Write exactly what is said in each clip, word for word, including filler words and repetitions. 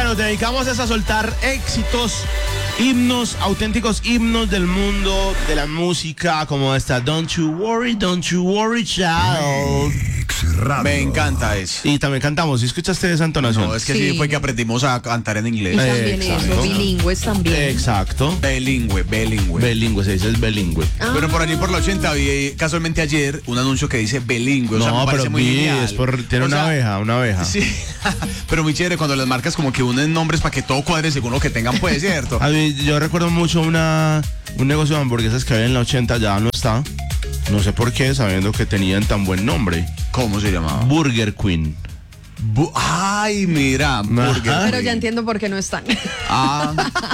nos dedicamos es a soltar éxitos, himnos, auténticos himnos del mundo de la música, como esta Don't You Worry, Don't You Worry Child. Me encanta eso. Y también cantamos, ¿sí escuchaste esa entonación? No, es que sí, Sí. fue que aprendimos a cantar en Y inglés. también Exacto. eso, bilingües también. Exacto. Bilingüe, bilingüe. Bilingüe, se dice es bilingüe. Ah. Pero por allí por la ochenta vi casualmente ayer un anuncio que dice bilingüe. O sea, No, me parece pero muy vi, genial. es por, tiene O una sea, abeja, una abeja. Sí, pero muy chévere cuando las marcas como que unen nombres para que todo cuadre según lo que tengan, pues, ¿cierto? A mí, yo recuerdo mucho una un negocio de hamburguesas que había en la ochenta, ya no está. No sé por qué, sabiendo que tenían tan buen nombre. ¿Cómo se llamaba? Burger Queen. Bu- Ay, mira, Burger Pero Queen. ya entiendo por qué no están. Ah,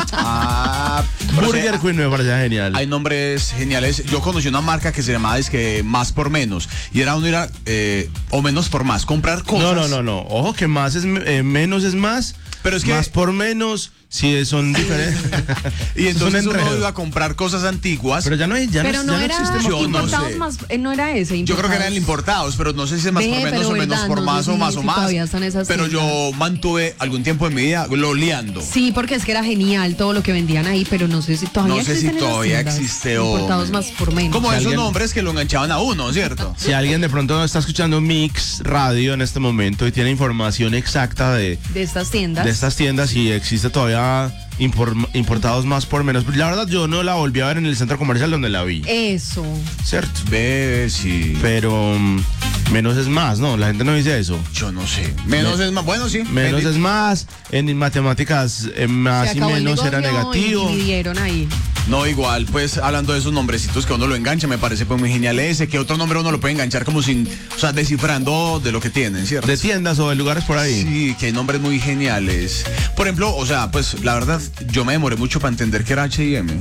ah, pero Burger sí, Queen me parecía genial. hay nombres geniales. Yo conocí una marca que se llamaba es que más por menos. Y era uno era eh, o menos por más. Comprar cosas. No, no, no, no. Ojo que más es eh, menos es más. Pero es que- más por menos, si son diferentes. Y entonces Son uno enredos. iba a comprar cosas antiguas. Pero ya no hay, ya Pero no, no ya era existe Yo no importados sé. más, eh, no era ese. Yo creo que eran importados, pero no sé si es más Ve, por menos pero o menos verdad, por no más sé o si- más o si más. todavía están esas Pero yo tiendas. mantuve algún tiempo en mi vida loleando. Sí, porque es que era genial todo lo que vendían ahí, pero no sé si todavía No sé si existen esas todavía tiendas. existe, Importados hombre. más por menos. Como Si esos alguien- nombres que lo enganchaban a uno, ¿cierto? Si alguien de pronto está escuchando Mix Radio en este momento y tiene información exacta de, De estas tiendas. de estas tiendas y existe todavía impor- importados más por menos. La verdad yo no la volví a ver en el centro comercial donde la vi, Eso. ¿cierto? Ve, sí. Pero mm, menos es más, ¿no? La gente no dice eso. Yo no sé. Menos Me- es más. Bueno, sí. Menos Bendi- es más, en matemáticas eh, más Se y acabó el menos era negocio negativo. Y dividieron ahí. No, igual, pues hablando de esos nombrecitos que uno lo engancha, me parece pues muy genial ese. Que otro nombre uno lo puede enganchar como sin. O sea, descifrando de lo que tienen, ¿cierto? De tiendas o de lugares por ahí. Sí, que hay nombres muy geniales. Por ejemplo, o sea, pues la verdad, yo me demoré mucho para entender que era H y M.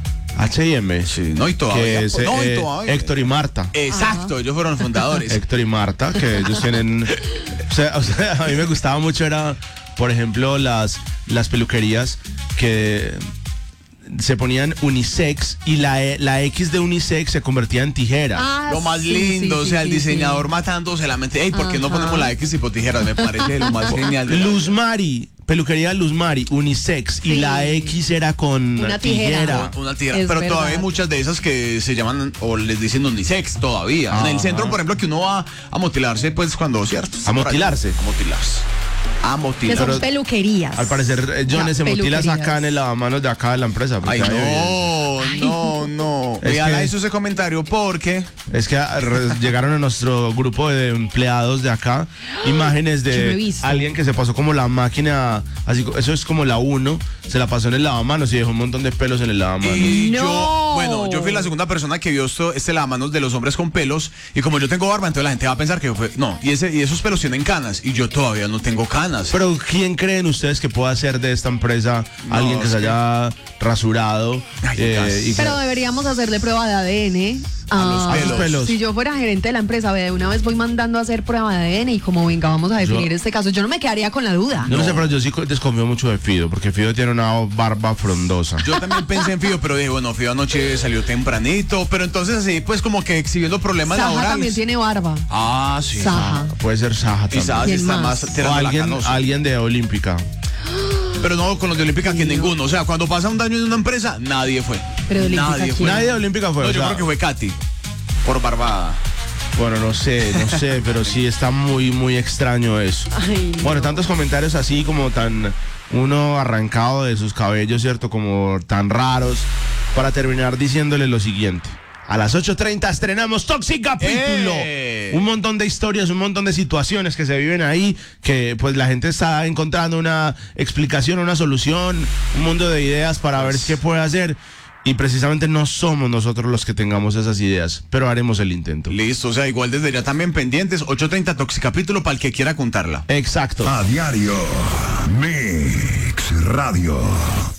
H y M. Sí, no y todavía. Que es pues, no, y eh, todavía. Héctor y Marta. Exacto, ellos fueron los fundadores. Héctor y Marta, que ellos tienen. O sea, o sea, a mí me gustaba mucho, era, por ejemplo, las, las peluquerías que se ponían unisex y la, E- la X de unisex se convertía en tijera. Ah, Lo más sí, lindo, sí, o sea, sí, el sí, diseñador sí. matándose la mente. Ey, ¿por qué no Ajá. ponemos la X tipo tijeras? Me parece lo más genial. de la- Luz Mari, peluquería Luz Mari, unisex, y Sí. la X era con Una tijera. Una tijera. Es Pero verdad. todavía hay muchas de esas que se llaman o les dicen unisex todavía. En el Ajá. centro, por ejemplo, que uno va a motilarse, pues cuando, ¿cierto? ¿A motilarse? A motilarse. A Que motilarse. son Pero- peluquerías. Al parecer, eh, Johnny Ya, se motila peluquerías. acá en el lavamanos de acá de la empresa. porque Ay, ahí viene. no, no, no. Es Mira, que- hizo ese comentario porque Es que ah, re- llegaron a nuestro grupo de empleados de acá imágenes Yo no he de visto. alguien que se pasó como la máquina, así co- eso es como la uno, se la pasó en el lavamanos y dejó un montón de pelos en el lavamanos. Y No. yo, bueno, yo fui la segunda persona que vio esto, este lavamanos de los hombres con pelos. Y como yo tengo barba, entonces la gente va a pensar que fue. No, y, ese, y esos pelos tienen canas. Y yo todavía no tengo canas. Pero ¿quién creen ustedes que pueda ser de esta empresa No, alguien que es se que- haya rasurado? Ay, eh, gas. y Pero deberíamos hacerle prueba de A D N. A los Ah, pelos. pelos. Si yo fuera gerente de la empresa, ve, de una vez voy mandando a hacer prueba de A D N y como venga, vamos a definir Yo- este caso. Yo no me quedaría con la duda. Yo no sé, pero yo sí co- desconfío mucho de Fido, porque Fido tiene una barba frondosa. Yo también pensé en Fido, pero dije, bueno, Fido anoche salió tempranito. Pero entonces así, pues como que exhibiendo problemas Saja laborales. también tiene barba. Ah, sí. Saja. Puede ser Saja Y también. Saja sí ¿Quién está más? más O tirando la alguien, canosa. alguien de Olímpica. Pero no con los de Olímpica que ninguno. O sea, cuando pasa un daño en una empresa, nadie fue. Pero de Olímpica, nadie fue. ¿quién? Nadie de Olímpica fue. No, o yo sea, creo que fue Katy. Por barbada. Bueno, no sé, no sé, pero sí está muy, muy extraño eso. Ay, no. Bueno, tantos comentarios así como tan uno arrancado de sus cabellos, ¿cierto? Como tan raros. Para terminar diciéndole lo siguiente. A las ocho treinta estrenamos Toxic Capítulo. ¡Eh! Un montón de historias, un montón de situaciones que se viven ahí, que pues la gente está encontrando una explicación, una solución, un mundo de ideas para ver qué puede hacer. Y precisamente no somos nosotros los que tengamos esas ideas, pero haremos el intento. Listo, o sea, igual desde ya también pendientes. ocho treinta Toxicapítulo para el que quiera contarla. Exacto. A diario, Mix Radio.